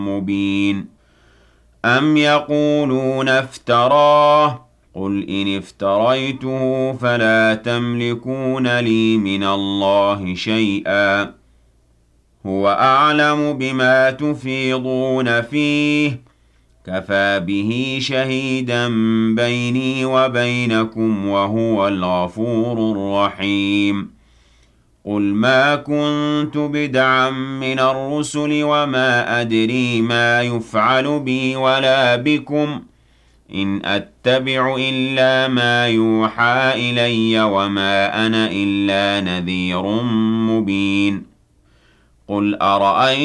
مبين أم يقولون افتراه قل إن افتريته فلا تملكون لي من الله شيئا هو أعلم بما تفيضون فيه كفى به شهيدا بيني وبينكم وهو الغفور الرحيم قل ما كنت بدعا من الرسل وما أدري ما يفعل بي ولا بكم إن أتبع إلا ما يوحى إلي وما أنا إلا نذير مبين قل أرأيتم